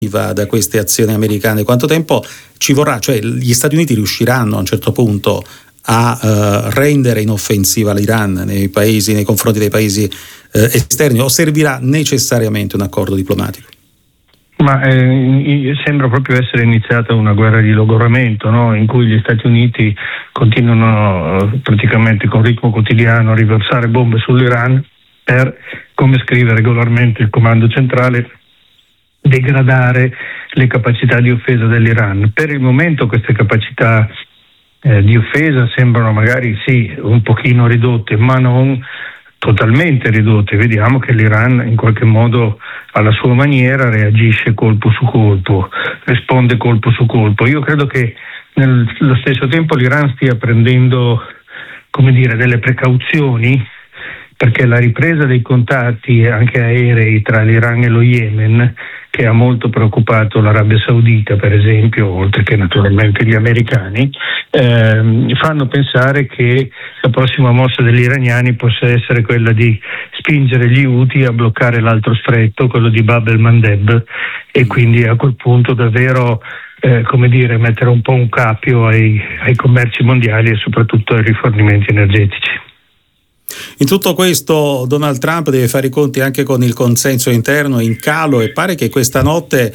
da queste azioni americane? Quanto tempo ci vorrà? Cioè, gli Stati Uniti riusciranno a un certo punto a rendere inoffensiva l'Iran nei confronti dei paesi esterni, o servirà necessariamente un accordo diplomatico? Ma sembra proprio essere iniziata una guerra di logoramento, no? In cui gli Stati Uniti continuano praticamente con ritmo quotidiano a riversare bombe sull'Iran per, come scrive regolarmente il comando centrale, degradare le capacità di offesa dell'Iran. Per il momento queste capacità di offesa sembrano magari sì un pochino ridotte, ma non totalmente ridotte. Vediamo che l'Iran in qualche modo alla sua maniera reagisce colpo su colpo, risponde colpo su colpo. Io credo che nello stesso tempo l'Iran stia prendendo, come dire, delle precauzioni, perché la ripresa dei contatti anche aerei tra l'Iran e lo Yemen, che ha molto preoccupato l'Arabia Saudita per esempio, oltre che naturalmente gli americani, fanno pensare che la prossima mossa degli iraniani possa essere quella di spingere gli Houthi a bloccare l'altro stretto, quello di Bab el-Mandeb, e quindi a quel punto davvero mettere un po' un cappio ai commerci mondiali e soprattutto ai rifornimenti energetici. In tutto questo Donald Trump deve fare i conti anche con il consenso interno in calo, e pare che questa notte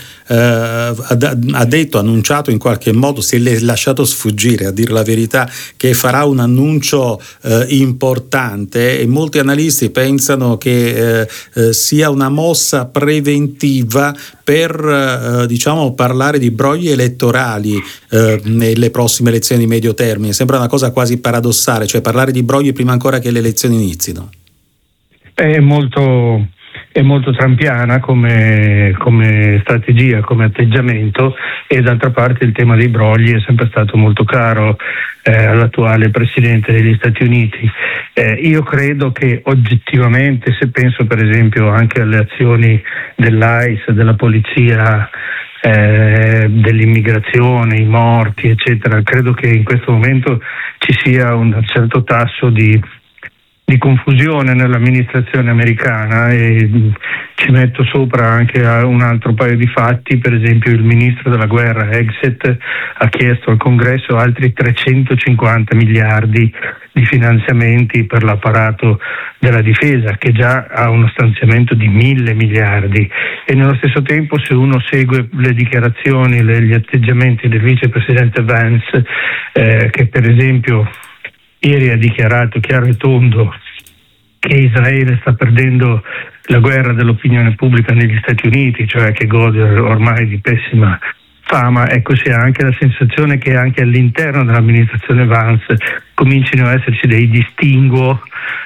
annunciato in qualche modo, si è lasciato sfuggire, a dire la verità, che farà un annuncio importante, e molti analisti pensano che sia una mossa preventiva per parlare di brogli elettorali nelle prossime elezioni di medio termine. Sembra una cosa quasi paradossale, cioè parlare di brogli prima ancora che le elezioni inizino. È molto trampiana come strategia, come atteggiamento, e d'altra parte il tema dei brogli è sempre stato molto caro all'attuale Presidente degli Stati Uniti. Io credo che oggettivamente, se penso per esempio anche alle azioni dell'ICE, della polizia, dell'immigrazione, i morti eccetera, credo che in questo momento ci sia un certo tasso di confusione nell'amministrazione americana, e ci metto sopra anche un altro paio di fatti. Per esempio il ministro della guerra Hegseth ha chiesto al Congresso altri 350 miliardi di finanziamenti per l'apparato della difesa, che già ha uno stanziamento di 1.000 miliardi, e nello stesso tempo, se uno segue le dichiarazioni, gli atteggiamenti del vicepresidente Vance, che per esempio ieri ha dichiarato chiaro e tondo che Israele sta perdendo la guerra dell'opinione pubblica negli Stati Uniti, cioè che gode ormai di pessima fama. Ecco, si ha anche la sensazione che anche all'interno dell'amministrazione Vance comincino a esserci dei distinguo,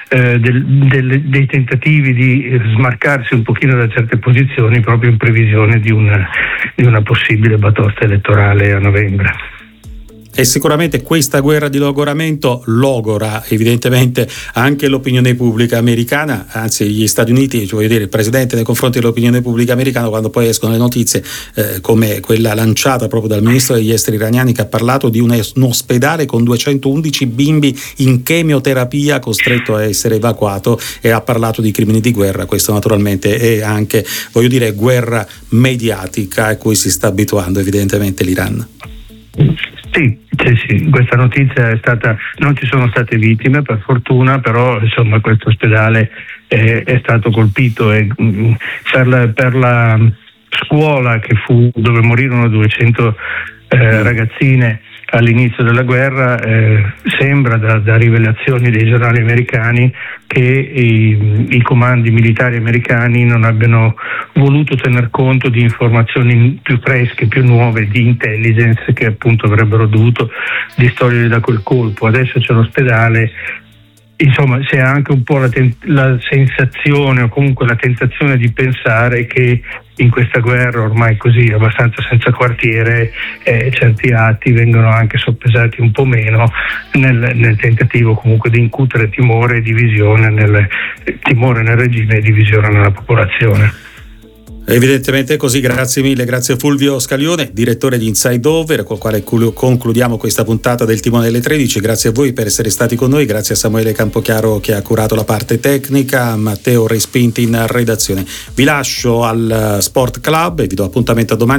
dei tentativi di smarcarsi un pochino da certe posizioni, proprio in previsione di una possibile batosta elettorale a novembre. E sicuramente questa guerra di logoramento logora evidentemente anche l'opinione pubblica americana, anzi gli Stati Uniti, il presidente nei confronti dell'opinione pubblica americana, quando poi escono le notizie come quella lanciata proprio dal ministro degli esteri iraniani, che ha parlato di un ospedale con 211 bimbi in chemioterapia costretto a essere evacuato, e ha parlato di crimini di guerra. Questo naturalmente è anche, guerra mediatica a cui si sta abituando evidentemente l'Iran. Sì, questa notizia è stata, non ci sono state vittime per fortuna, però insomma questo ospedale è stato colpito, e per la scuola che fu, dove morirono 200 ragazzine all'inizio della guerra, sembra da rivelazioni dei giornali americani che i comandi militari americani non abbiano voluto tener conto di informazioni più fresche, più nuove, di intelligence, che appunto avrebbero dovuto distogliere da quel colpo. Adesso c'è l'ospedale. Insomma, c'è anche un po' la sensazione, o comunque la tentazione di pensare che in questa guerra ormai così abbastanza senza quartiere certi atti vengono anche soppesati un po' meno nel tentativo comunque di incutere timore e divisione, timore nel regime e divisione nella popolazione. Evidentemente è così, grazie mille, grazie Fulvio Scaglione, direttore di Inside Over, col quale concludiamo questa puntata del Timone delle 13. Grazie a voi per essere stati con noi, grazie a Samuele Campochiaro che ha curato la parte tecnica, a Matteo Respinti in redazione. Vi lascio al Sport Club e vi do appuntamento a domani.